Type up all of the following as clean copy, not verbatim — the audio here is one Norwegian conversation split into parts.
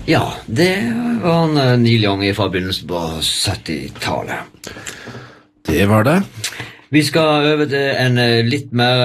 Ja, det var Neil Young fra begynnelsen på 70-tallet. Det var det. Vi skal over til en litt mer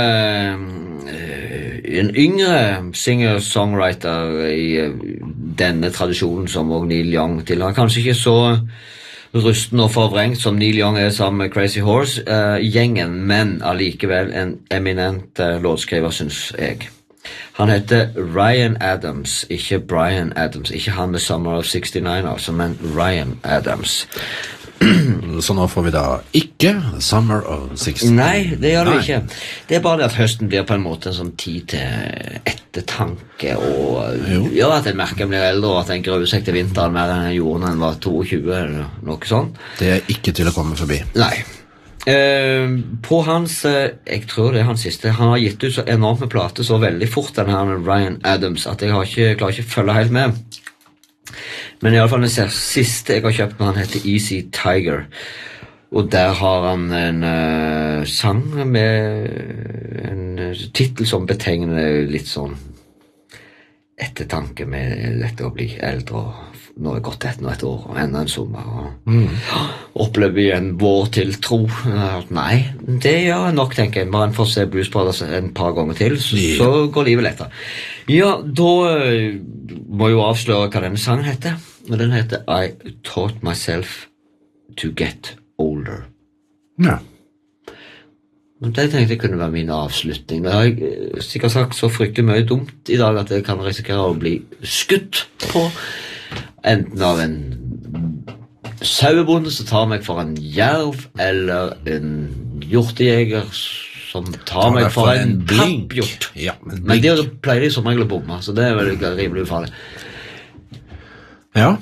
en yngre singer-songwriter i denne tradisjonen som også Neil Young tilhører. Kanskje ikke så rusten og forvrengt som Neil Young sammen med Crazy Horse-gjengen, men allikevel en eminent låtskriver, synes jeg. Han heter Ryan Adams, ikke Bryan Adams, ikke han med Summer of 69 altså, men Ryan Adams. Så nå får vi da ikke Summer of 69. Nei, det gjør vi ikke. Det er bare det at høsten blir på en måte en sånn tid til ettertanke, og gjør at jeg merker jeg blir eldre, og at jeg gruer seg til vinteren mer enn jeg gjorde når jeg var 22 eller noe sånt. Det er ikke til å komme forbi. Nei. På hans, jeg tror det er hans siste, han har gitt ut så enormt med plater så veldig fort, denne her Ryan Adams, at jeg klarer ikke å følge helt med. Men i alle fall den siste jeg har kjøpt med han heter Easy Tiger, og der har han en sang med en titel som betegner litt sånn ettertanke med dette å bli eldre, og nå er gått et år og enda en sommer, og opplever jeg en vår til tro. Nei, det gjør jeg nok, tenker jeg. Bare en får se Blues Brothers en par ganger til, så går livet lettere. Ja, da må jeg jo avsløre hva denne sangen heter, og den heter I Taught Myself to Get Older. Ja. Det tenkte jeg kunne være min avslutning. Det har jeg sikkert sagt så fryktelig mye dumt i dag at jeg kan risikere å bli skutt på, enten av en sauebonde som tar meg for en jerv, eller en hjortejeger som tar meg for en pappjort. Ja, men det pleier de som regel å bomme, så det er vel rimelig ufarlig. Ja.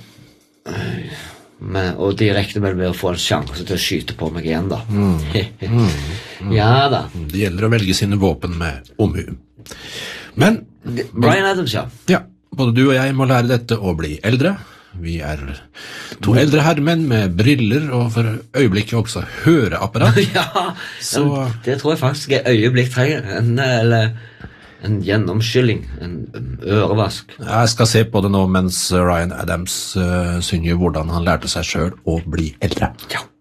Og de rekner vel med å få en sjanse til å skyte på meg igjen da. Ja da. Det gjelder å velge sine våpen med omhu. Men Bryan Adams, ja. Ja, både du og jeg må lære dette å bli eldre. Vi er to eldre herremenn med briller og for øyeblikket også høreapparat. Ja, så det tror jeg faktisk er øyeblikk trenger. En gjennomskylling, en ørevask. Jeg skal se på det nå mens Ryan Adams synger hvordan han lærte seg selv å bli eldre. Ja.